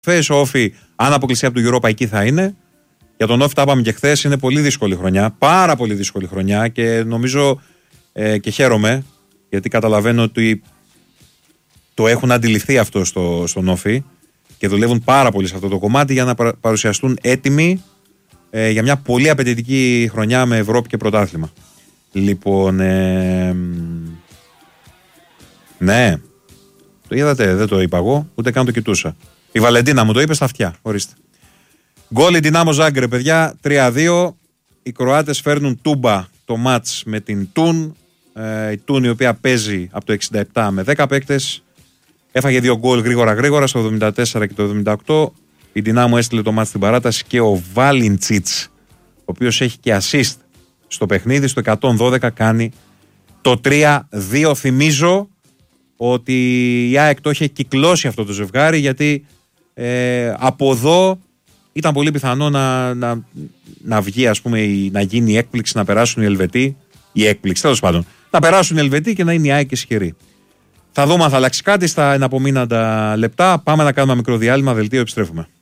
Φες ο Όφη, αν αποκλειστεί από το Europa, εκεί θα είναι. Για τον Όφη, τα είπαμε και χθες, είναι πολύ δύσκολη χρονιά. Πάρα πολύ δύσκολη χρονιά και νομίζω και χαίρομαι γιατί καταλαβαίνω ότι το έχουν αντιληφθεί αυτό στον Όφη και δουλεύουν πάρα πολύ σε αυτό το κομμάτι για να παρουσιαστούν έτοιμοι για μια πολύ απαιτητική χρονιά με Ευρώπη και πρωτάθλημα. Λοιπόν, ναι, το είδατε, δεν το είπα εγώ, ούτε καν το κοιτούσα. Η Βαλεντίνα μου το είπε στα αυτιά, ορίστε. Γκόλ η Ντινάμο Ζάγκρεπ, παιδιά, 3-2. Οι Κροάτες φέρνουν τούμπα το μάτς με την Τουν. Η Τουν η οποία παίζει από το 67 με 10 παίκτες. Έφαγε 2 γκολ γρήγορα στο 74 και το 78. Η Ντινάμο έστειλε το μάτς στην παράταση και ο Βάλιντσιτς, ο οποίος έχει και assist στο παιχνίδι, στο 112 κάνει το 3-2. Θυμίζω ότι η ΑΕΚ το είχε κυκλώσει αυτό το ζευγάρι, γιατί από εδώ ήταν πολύ πιθανό να βγει, ας πούμε, να γίνει η έκπληξη, να περάσουν οι Ελβετοί. Η έκπληξη, τέλος πάντων. Να περάσουν οι Ελβετοί και να είναι η ΑΕΚ ισχυρή. Θα δούμε αν θα αλλάξει κάτι στα εναπομείναντα λεπτά. Πάμε να κάνουμε ένα μικρό διάλειμμα. Δελτίο, επιστρέφουμε.